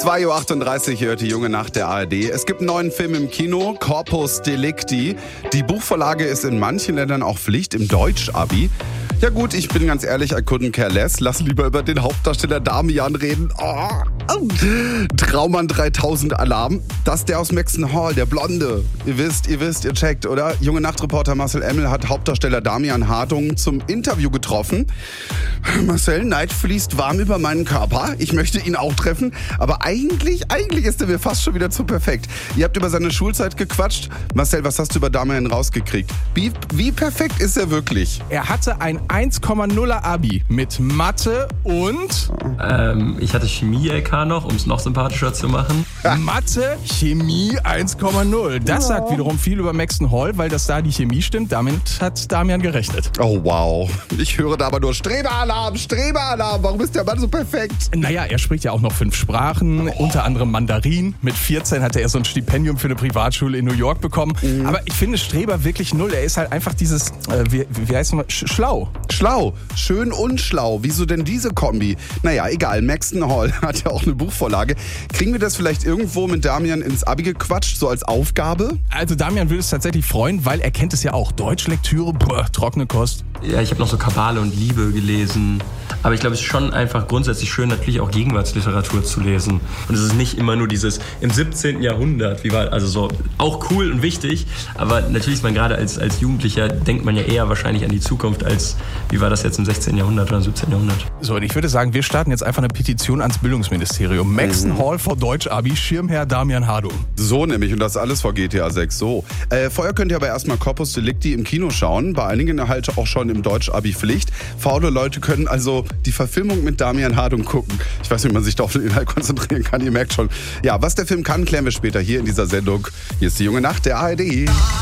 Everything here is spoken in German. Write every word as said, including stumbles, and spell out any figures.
zwei Uhr achtunddreißig hört die junge Nacht der A R D. Es gibt einen neuen Film im Kino, Corpus Delicti. Die Buchvorlage ist in manchen Ländern auch Pflicht im Deutsch-Abi. Ja gut, ich bin ganz ehrlich, I couldn't care less. Lass lieber über den Hauptdarsteller Damian reden. Oh. Traummann dreitausend Alarm. Das ist der aus Maxton Hall, der Blonde. Ihr wisst, ihr wisst, ihr checkt, oder? Junge Nachtreporter Marcel Emmel hat Hauptdarsteller Damian Hardung zum Interview getroffen. Marcel, Neid fließt warm über meinen Körper. Ich möchte ihn auch treffen. Aber eigentlich, eigentlich ist er mir fast schon wieder zu perfekt. Ihr habt über seine Schulzeit gequatscht. Marcel, was hast du über Damian rausgekriegt? Wie, wie perfekt ist er wirklich? Er hatte ein eins Komma nuller Abi mit Mathe und... Ähm, ich hatte Chemie-L K noch, um es noch sympathischer zu machen. Mathe, Chemie eins Komma null. Das sagt wiederum viel über Maxton Hall, weil das da die Chemie stimmt. Damit hat Damian gerechnet. Oh wow. Ich höre da aber nur Streberalarm, Streberalarm. Warum ist der Mann so perfekt? Naja, er spricht ja auch noch fünf Sprachen, oh. unter anderem Mandarin. Mit vierzehn hatte er so ein Stipendium für eine Privatschule in New York bekommen. Mhm. Aber ich finde Streber wirklich null. Er ist halt einfach dieses, äh, wie, wie heißt es nochmal, Sch- schlau. Schlau, schön und schlau. Wieso denn diese Kombi? Naja, egal. Maxton Hall hat ja auch eine Buchvorlage. Kriegen wir das vielleicht irgendwo mit Damian ins Abi gequatscht, so als Aufgabe? Also Damian würde es tatsächlich freuen, weil er kennt es ja auch. Deutschlektüre, boah, trockene Kost. Ja, ich habe noch so Kabale und Liebe gelesen. Aber ich glaube, es ist schon einfach grundsätzlich schön, natürlich auch Gegenwartsliteratur zu lesen. Und es ist nicht immer nur dieses im siebzehnten Jahrhundert, wie war, also so auch cool und wichtig. Aber natürlich ist man gerade als, als Jugendlicher, denkt man ja eher wahrscheinlich an die Zukunft als wie war das jetzt im sechzehnten Jahrhundert oder im siebzehnten Jahrhundert. So, und ich würde sagen, wir starten jetzt einfach eine Petition ans Bildungsministerium. Maxton mhm. Hall vor Deutsch-Abi, Schirmherr Damian Hardung. So nämlich, und das alles vor G T A sechs. So. Äh, vorher könnt ihr aber erstmal Corpus Delicti im Kino schauen. Bei einigen halt auch schon im Deutsch-Abi Pflicht. Faule Leute können also die Verfilmung mit Damian Hardung gucken. Ich weiß nicht, wie man sich da auf den Inhalt konzentrieren kann. Ihr merkt schon. Ja, was der Film kann, klären wir später hier in dieser Sendung. Hier ist die junge Nacht der A R D.